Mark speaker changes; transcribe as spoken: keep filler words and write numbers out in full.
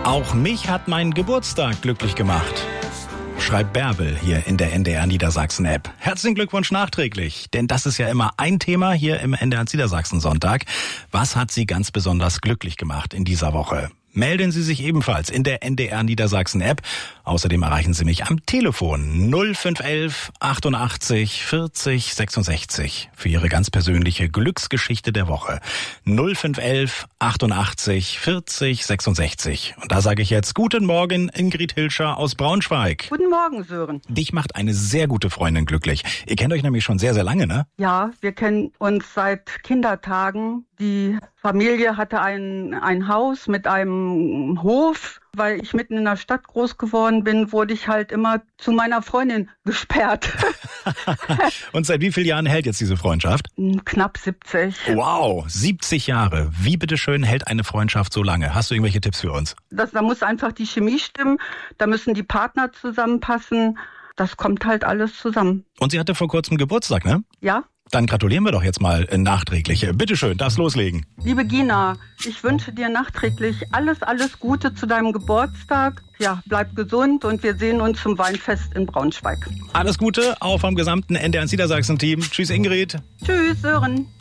Speaker 1: Auch mich hat mein Geburtstag glücklich gemacht. Schreibt Bärbel hier in der N D R Niedersachsen-App. Herzlichen Glückwunsch nachträglich, denn das ist ja immer ein Thema hier im N D R Niedersachsen-Sonntag. Was hat Sie ganz besonders glücklich gemacht in dieser Woche? Melden Sie sich ebenfalls in der N D R Niedersachsen-App. Außerdem erreichen Sie mich am Telefon null fünf elf achtundachtzig vierzig sechsundsechzig für Ihre ganz persönliche Glücksgeschichte der Woche. null fünf elf achtundachtzig vierzig sechsundsechzig. Und da sage ich jetzt guten Morgen, Ingrid Hilscher aus Braunschweig.
Speaker 2: Guten Morgen, Sören.
Speaker 1: Dich macht eine sehr gute Freundin glücklich. Ihr kennt euch nämlich schon sehr, sehr lange, ne?
Speaker 2: Ja, wir kennen uns seit Kindertagen. Die Familie hatte ein, ein Haus mit einem Hof. Weil ich mitten in der Stadt groß geworden bin, wurde ich halt immer zu meiner Freundin gesperrt.
Speaker 1: Und seit wie vielen Jahren hält jetzt diese Freundschaft?
Speaker 2: Knapp siebzig.
Speaker 1: Wow, siebzig Jahre. Wie bitteschön hält eine Freundschaft so lange? Hast du irgendwelche Tipps für uns?
Speaker 2: Das, da muss einfach die Chemie stimmen, da müssen die Partner zusammenpassen. Das kommt halt alles zusammen.
Speaker 1: Und sie hatte vor kurzem Geburtstag, ne?
Speaker 2: Ja.
Speaker 1: Dann gratulieren wir doch jetzt mal nachträglich. Bitteschön, darfst loslegen.
Speaker 2: Liebe Gina, ich wünsche dir nachträglich alles, alles Gute zu deinem Geburtstag. Ja, bleib gesund und wir sehen uns zum Weinfest in Braunschweig.
Speaker 1: Alles Gute, auch vom gesamten N D R Niedersachsen-Team. Tschüss Ingrid.
Speaker 2: Tschüss Sören.